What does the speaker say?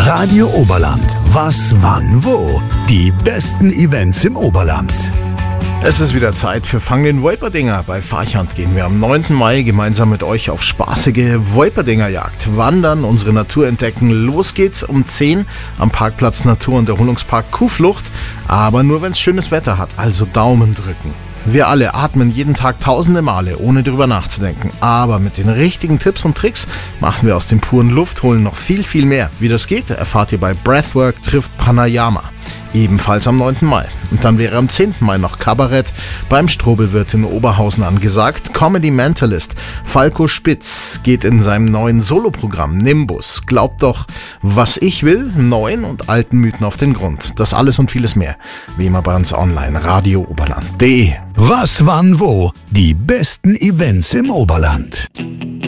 Radio Oberland. Was, wann, wo? Die besten Events im Oberland. Es ist wieder Zeit für Fang den Wolperdinger. Bei Farchant gehen wir am 9. Mai gemeinsam mit euch auf spaßige Wolperdingerjagd. Wandern, unsere Natur entdecken. Los geht's um 10 am Parkplatz Natur- und Erholungspark Kuhflucht. Aber nur wenn es schönes Wetter hat, also Daumen drücken. Wir alle atmen jeden Tag tausende Male, ohne drüber nachzudenken. Aber mit den richtigen Tipps und Tricks machen wir aus dem puren Luftholen noch viel, viel mehr. Wie das geht, erfahrt ihr bei Breathwork trifft Pranayama. Ebenfalls am 9. Mai. Und dann wäre am 10. Mai noch Kabarett beim Strobelwirt in Oberhausen angesagt. Comedy Mentalist Falco Spitz geht in seinem neuen Soloprogramm Nimbus. Glaubt doch, was ich will, neuen und alten Mythen auf den Grund. Das alles und vieles mehr, wie immer bei uns online, radiooberland.de. Was, wann, wo? Die besten Events im Oberland.